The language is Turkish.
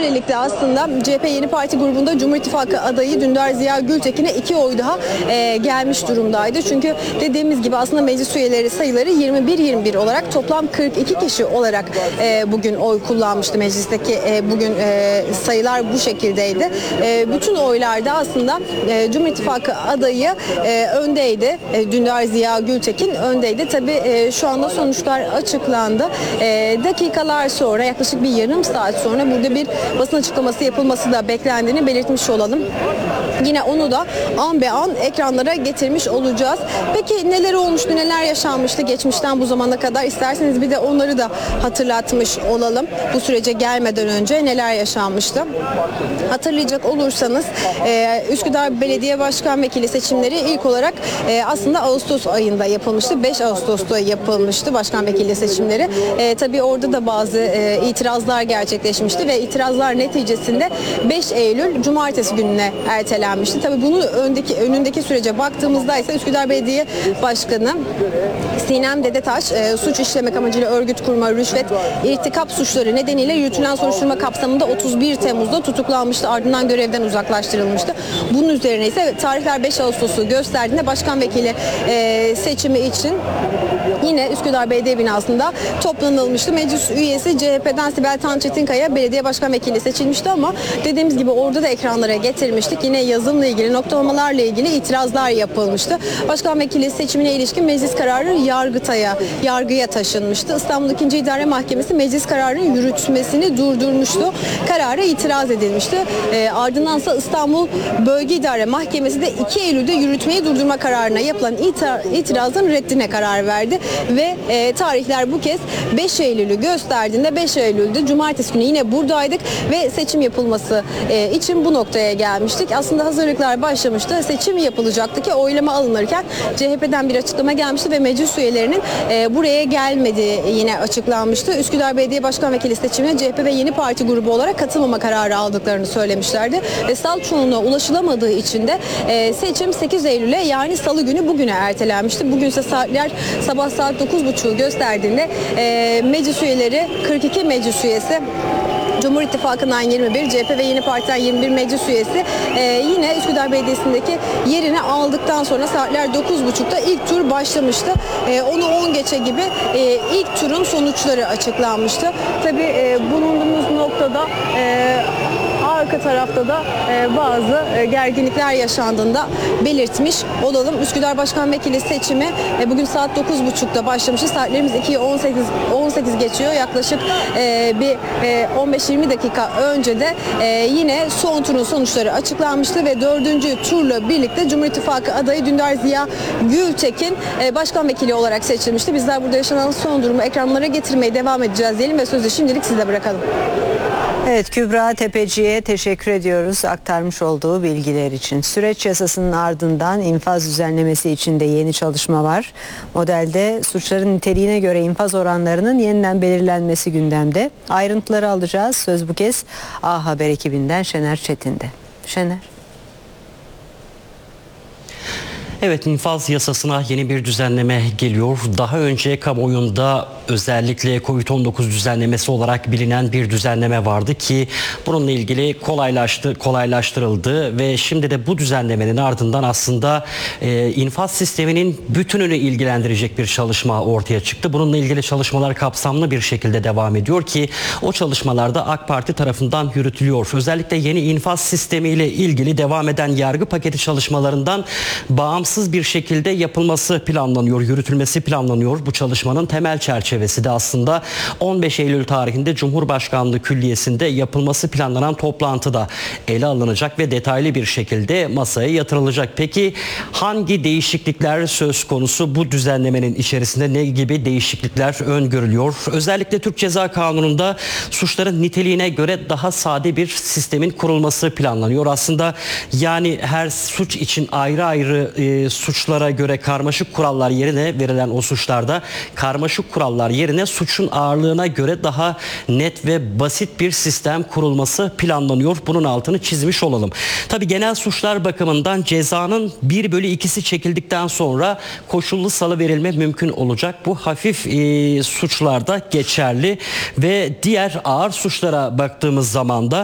Böylelikle aslında CHP Yeni Parti grubunda Cumhur İttifakı adayı Dündar Ziya Gültekin'e 2 oy daha gelmiş durumdaydı. Çünkü dediğimiz gibi aslında meclis üyeleri sayıları 21 olarak toplam 42 kişi olarak bugün oy kullanmıştı meclisteki bugün sayılar bu şekildeydi. Bütün oylarda aslında Cumhur İttifakı adayı öndeydi. Dündar Ziya Gültekin öndeydi. Tabii şu anda sonuçlar açıklandı. Dakikalar sonra, yaklaşık bir yarım saat sonra burada bir basın açıklaması yapılması da beklendiğini belirtmiş olalım. Yine onu da an be an ekranlara getirmiş olacağız. Peki neler olmuştu, neler yaşanmıştı geçmişten bu zamana kadar? İsterseniz bir de onları da hatırlatmış olalım. Bu sürece gelmeden önce neler yaşanmıştı? Hatırlayacak olursanız Üsküdar Belediye Başkan Vekili seçimleri ilk olarak aslında Ağustos ayında yapılmıştı. 5 Ağustos'ta yapılmıştı başkan vekili seçimleri. Tabii orada da bazı itirazlar gerçekleşmişti ve itirazlar neticesinde 5 Eylül Cumartesi gününe ertelenmişti. Tabii bunun önündeki sürece baktığımızda ise Üsküdar Belediye Başkanı Sinem Dedetaş suç işlemek amacıyla örgüt kurma, rüşvet, irtikap suçları nedeniyle yürütülen soruşturma kapsamında 31 Temmuz'da tutuklanmıştı. Ardından görevden uzaklaştırılmıştı. Bunun üzerine ise tarihler 5 Ağustos'u gösterdiğinde başkan vekili seçimi için yine Üsküdar Belediye binasında toplanılmıştı. Meclis üyesi CHP'den Sibel Tan Çetinkaya belediye başkan vekili seçilmişti ama dediğimiz gibi orada da ekranlara getirmiştik. Yine yazımla ilgili, noktalamalarla ilgili itirazlar yapılmıştı. Başkan vekili seçimine ilişkin meclis kararı yargıya taşınmıştı. İstanbul 2. İdare Mahkemesi meclis kararının yürütmesini durdurmuştu. Karara itiraz edilmişti. Ardındansa İstanbul Bölge İdare Mahkemesi de 2 Eylül'de yürütmeyi durdurma kararına yapılan itirazın reddine karar verdi ve tarihler bu kez 5 Eylül'ü gösterdiğinde 5 Eylül'de Cumartesi günü yine buradaydık ve seçim yapılması için bu noktaya gelmiştik. Aslında hazırlıklar başlamıştı. Seçim yapılacaktı ki oylama alınırken CHP'den bir açıklama gelmişti ve meclis üyelerinin buraya gelmediği yine açıklanmıştı. Üsküdar Belediye Başkan Vekili seçimine CHP ve Yeni Parti grubu olarak katılmama kararı aldıklarını söylemişlerdi. Ve salt çoğunluğa ulaşılamadığı için de seçim 8 Eylül'e yani Salı günü bugüne ertelenmişti. Bugün ise saatler sabah saat 9.30'u gösterdiğinde meclis üyeleri 42 meclis üyesi, Cumhur İttifakı'ndan 21, CHP ve Yeni Parti'den 21 meclis üyesi yine Üsküdar Belediyesi'ndeki yerini aldıktan sonra saatler 9.30'da ilk tur başlamıştı. 10'u 10 geçe gibi ilk turun sonuçları açıklanmıştı. Tabii bulunduğumuz noktada arka tarafta da bazı gerginlikler yaşandığında belirtmiş olalım. Üsküdar Başkan Vekili seçimi bugün saat 9.30'da başlamıştı. Saatlerimiz 2'ye 18 geçiyor. Yaklaşık bir 15-20 dakika önce de yine son turun sonuçları açıklanmıştı ve 4. turla birlikte Cumhur İttifakı adayı Dündar Ziya Gültekin başkan vekili olarak seçilmişti. Bizler burada yaşanan son durumu ekranlara getirmeye devam edeceğiz diyelim ve sözü şimdilik size bırakalım. Evet, Kübra Tepeci'ye teşekkür ediyoruz aktarmış olduğu bilgiler için. Süreç yasasının ardından infaz düzenlemesi için de yeni çalışma var. Modelde suçların niteliğine göre infaz oranlarının yeniden belirlenmesi gündemde. Ayrıntıları alacağız. Söz bu kez A Haber ekibinden Şener Çetin'de. Şener. Evet, infaz yasasına yeni bir düzenleme geliyor. Daha önce kamuoyunda özellikle Covid-19 düzenlemesi olarak bilinen bir düzenleme vardı ki bununla ilgili kolaylaştırıldı ve şimdi de bu düzenlemenin ardından aslında infaz sisteminin bütününü ilgilendirecek bir çalışma ortaya çıktı. Bununla ilgili çalışmalar kapsamlı bir şekilde devam ediyor ki o çalışmalarda AK Parti tarafından yürütülüyor. Özellikle yeni infaz sistemiyle ilgili devam eden yargı paketi çalışmalarından bağımsız bir şekilde yapılması planlanıyor, yürütülmesi planlanıyor. Bu çalışmanın temel çerçevesi de aslında 15 Eylül tarihinde Cumhurbaşkanlığı Külliyesi'nde yapılması planlanan toplantıda ele alınacak ve detaylı bir şekilde masaya yatırılacak. Peki hangi değişiklikler söz konusu, bu düzenlemenin içerisinde ne gibi değişiklikler öngörülüyor? Özellikle Türk Ceza Kanunu'nda suçların niteliğine göre daha sade bir sistemin kurulması planlanıyor. Aslında yani her suç için ayrı ayrı suçlara göre karmaşık kurallar yerine verilen o suçlarda karmaşık kurallar yerine suçun ağırlığına göre daha net ve basit bir sistem kurulması planlanıyor. Bunun altını çizmiş olalım. Tabii genel suçlar bakımından cezanın 1/2'si çekildikten sonra koşullu salıverilme mümkün olacak. Bu hafif suçlarda geçerli ve diğer ağır suçlara baktığımız zaman da